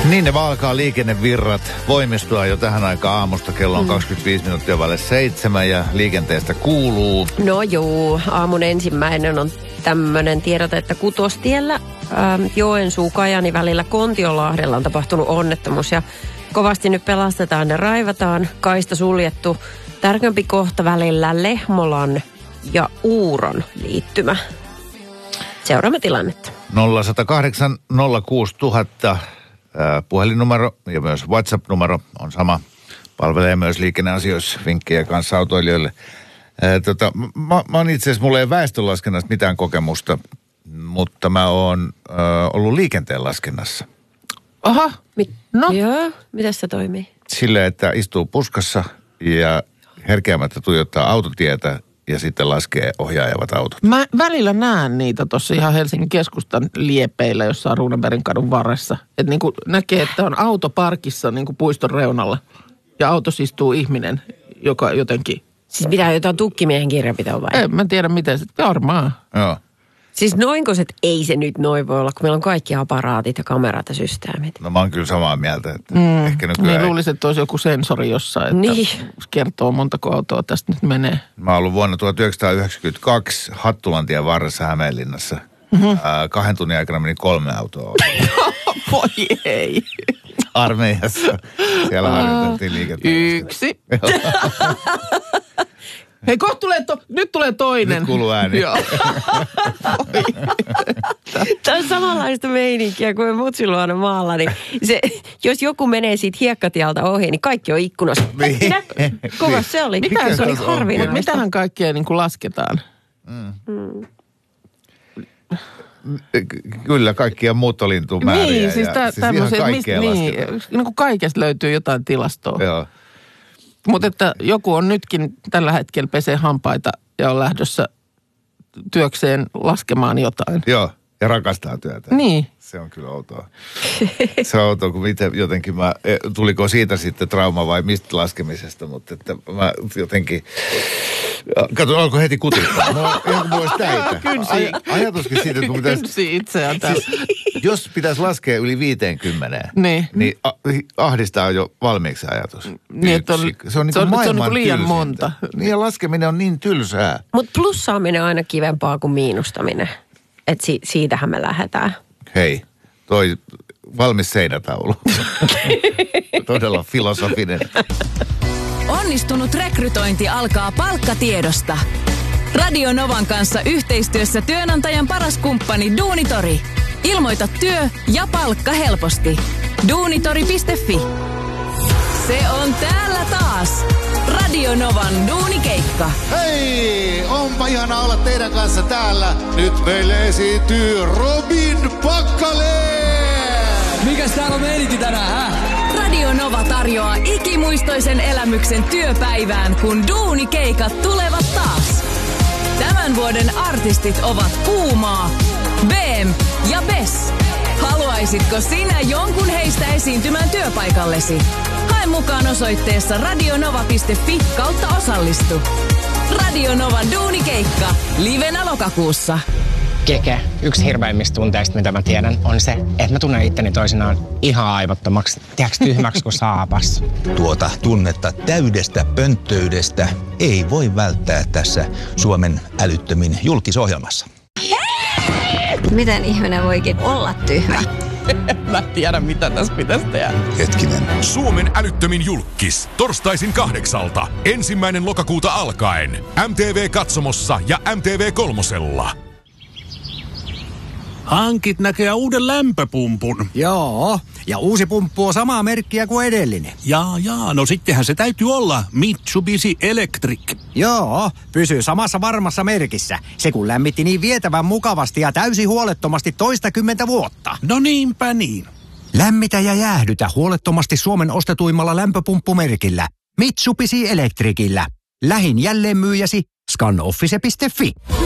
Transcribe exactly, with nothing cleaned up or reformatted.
Niin ne vaan alkaa liikennevirrat voimistua jo tähän aikaan aamusta. Kello on mm. kaksikymmentäviisi minuuttia vaille seitsemän ja liikenteestä kuuluu. No juu, aamun ensimmäinen on tämmöinen tiedote, että Kutostiellä ähm, Joensuu-Kajani välillä Kontiolahdella on tapahtunut onnettomuus ja kovasti nyt pelastetaan ja raivataan. Kaista suljettu. Tärkeämpi kohta välillä Lehmolan ja Uuron liittymä. Seuraamme tilannetta. nolla yksi nolla kahdeksan nolla kuusi nolla nolla nolla puhelinnumero ja myös WhatsApp-numero on sama. Palvelee myös liikenneasioissa vinkkejä kanssa autoilijoille. Ää, tota, mä, mä oon itse asiassa, mulla ei ole väestönlaskennasta mitään kokemusta, mutta mä oon äh, ollut liikenteen laskennassa. Aha, mit, no. Joo, miten se toimii? Silleen, että istuu puskassa ja herkeämättä tuijottaa autotietä ja sitten laskee ohjaajavat autot. Mä välillä näen niitä tuossa ihan Helsingin keskustan liepeillä, jossa on Runebergin kadun varressa. Että niinku näkee, että on auto parkissa niinku puiston reunalla ja autossa istuu ihminen, joka jotenkin... Siis pitää jotain tukkimiehen kirjanpitoa vai? En mä tiedä miten se, varmaan. Joo. Siis noinko se, että ei se nyt noin voi olla, kun meillä on kaikki aparaatit ja kamerat ja systeemit. No mä oon kyllä samaa mieltä, että mm. ehkä nykyään... Niin luulisin, että olisi joku sensori jossain, että niin. kertoo montako autoa tästä nyt menee. Mä oon ollut vuonna tuhatyhdeksänsataayhdeksänkymmentäkaksi Hattulantien varressa Hämeenlinnassa. Mm-hmm. Äh, kahden tunnin aikana meni kolme autoa. Voi ei. Armeijassa. Siellä harjoiteltiin liikenteen. Yksi. Hei, kohta tulee to, nyt tulee toinen. Nyt kuuluu ääni. Joo. Tämä on samanlaista meininkiä kuin Mutsiluona maalla. Niin se, jos joku menee siitä hiekkatieltä ohi, niin kaikki on ikkunassa. Niin. Kova se oli. Mikä se oli harvinaista. Mitähän kaikkea niin kuin lasketaan? Mm. Mm. Kyllä, kaikkia muuttolintumääriä. Niin, siis, tä, ja, siis ihan kaikkea niin, niin kuin kaikesta löytyy jotain tilastoa. Joo. Mutta että joku on nytkin tällä hetkellä pesee hampaita ja on lähdössä työkseen laskemaan jotain. Joo, ja rakastaa työtä. Niin. Se on kyllä outoa. Se on outoa, kun miten jotenkin mä, tuliko siitä sitten trauma vai mistä laskemisesta, mutta että mä jotenkin, kato, alko heti kutittaa. Mä ihan kuin olisi täitä. Kynsi. Aj- ajatuskin siitä, että kun pitäisi... Kynsi itseään täällä. Siis, jos pitäisi laskea yli viiteenkymmeneen, niin, niin ahdistaa jo valmiiksi ajatus. Niin, että on, se on, niin se on, maailman se on niin liian tylsintä. monta. Niin ja laskeminen on niin tylsää. Mutta plussaaminen on aina kivempaa kuin miinustaminen. Että si- siitähän me lähdetään. Hei, toi valmis seinätaulu. Todella filosofinen. Onnistunut rekrytointi alkaa palkkatiedosta. Radio Novan kanssa yhteistyössä työnantajan paras kumppani Duunitori. Ilmoita työ ja palkka helposti. duunitori piste fi. Se on täällä taas. Radio Novan duunikeikka. Hei, onpa ihana olla teidän kanssa täällä. Nyt meille esiintyy Robin Pakkaleen. Mikäs täällä on meininki tänään, hä? Radio Nova tarjoaa ikimuistoisen elämyksen työpäivään, kun duunikeikat tulevat taas. Tämän vuoden artistit ovat Kuumaa, B M ja Bess. Haluaisitko sinä jonkun heistä esiintymään työpaikallesi? Hae mukaan osoitteessa radionova piste fi kautta osallistu. Radio Novan duunikeikka livenä lokakuussa. Keke, yksi hirveimmistä tunteista, mitä mä tiedän, on se, että mä tunnen itteni toisinaan ihan aivottomaksi, tiedätkö, tyhmäksi kuin saapas. Tuota tunnetta täydestä pönttöydestä ei voi välttää tässä Suomen älyttömin julkisohjelmassa. Miten ihminen voikin olla tyhmä? Mä tiedän, mitä tässä pitäisi tehdä. Hetkinen. Suomen älyttömin julkkis. Torstaisin kahdeksalta. Ensimmäinen lokakuuta alkaen. M T V-katsomossa ja M T V kolmosella. Hankit näköjään uuden lämpöpumpun. Joo, ja uusi pumppu on samaa merkkiä kuin edellinen. Jaa, jaa, no sittenhän se täytyy olla Mitsubishi Electric. Joo, pysyy samassa varmassa merkissä. Se kun lämmitti niin vietävän mukavasti ja täysin huolettomasti toistakymmentä vuotta. No niinpä niin. Lämmitä ja jäähdytä huolettomasti Suomen ostetuimmalla lämpöpumppumerkillä. Mitsubishi Electricillä. Lähin jälleenmyyjäsi scanoffice piste fi.